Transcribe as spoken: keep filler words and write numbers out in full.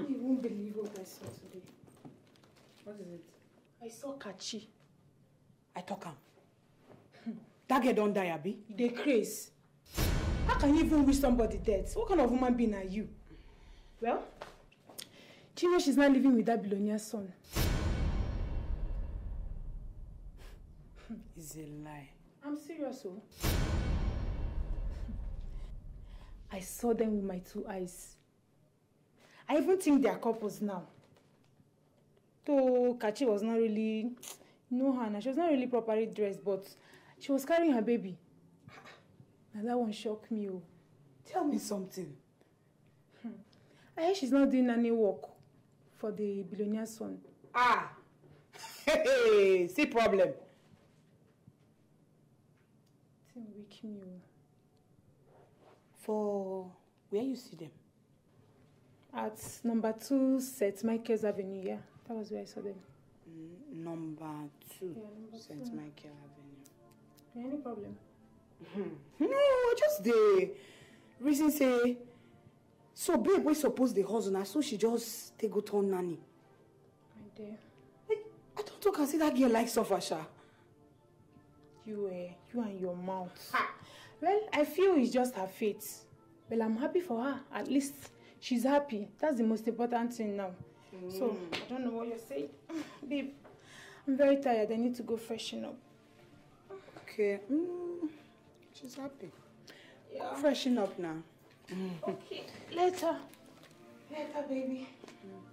You won't believe what I saw today. What is it? I saw Kachi. I talk him. That girl don't die, Abi. They craze. How can you even wish somebody dead? What kind of woman being are you? Well, do you know she's not living with that billionaire son? It's a lie. I'm serious, oh. I saw them with my two eyes. I even think they are couples now. Though Kachi was not really, you know her, she was not really properly dressed, but she was carrying her baby. Now that one shocked me. Oh. Tell me something. Hmm. I heard she's not doing any work for the billionaire son. Ah! Hey, see problem. It's weak me. Oh. For where you see them? At number two, Saint Michael's Avenue, yeah. That was where I saw them. Mm, number two, yeah, Saint Michael Avenue. Any problem? No, just the reason say, so babe, we suppose the husband, so she just take go turn nanny. My dear. Like, I don't talk and say that girl like suffer, Sha. You, uh, you and your mouth. Ha. Well, I feel it's just her fate. Well, I'm happy for her. At least she's happy. That's the most important thing now. Mm. So, I don't know what you're saying. Babe, I'm very tired. I need to go freshen up. Okay. Mm, she's happy. Yeah. Go freshen up now. Okay. Later. Later, baby. Mm.